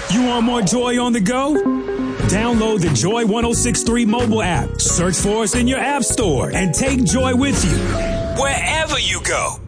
You want more Joy on the go? Download the Joy 106.3 mobile app. Search for us in your app store and take Joy with you wherever you go.